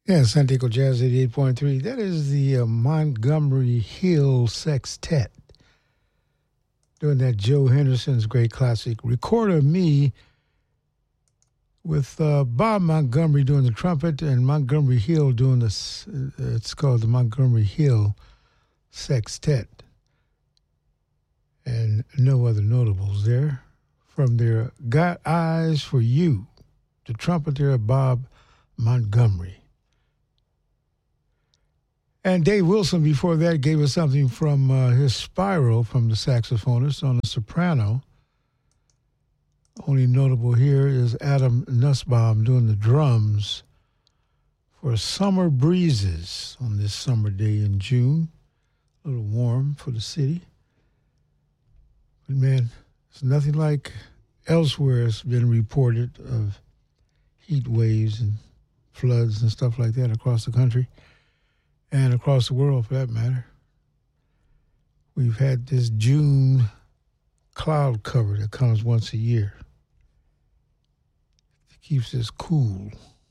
Yeah, San Diego Jazz 88.3. That is the Montgomery Hill Sextet. Doing that Joe Henderson's great classic, Record of Me, with Bob Montgomery doing the trumpet and Montgomery Hill doing this. It's called the Montgomery Hill Sextet. And no other notables there. From their Got Eyes for You, the trumpeter Bob Montgomery. And Dave Wilson, before that, gave us something from his Spiral from the saxophonist on the soprano. Only notable here is Adam Nussbaum doing the drums for Summer Breezes on this summer day in June. A little warm for the city. But man, it's nothing like elsewhere it's been reported of heat waves and floods and stuff like that across the country. And across the world, for that matter. We've had this June cloud cover that comes once a year. It keeps us cool.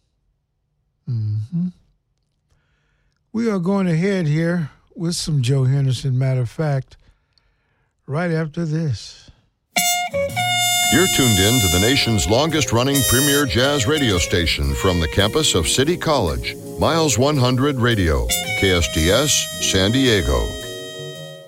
We are going ahead here with some Joe Henderson, matter of fact, right after this. You're tuned in to the nation's longest-running premier jazz radio station from the campus of City College, Miles 100 Radio, KSDS, San Diego.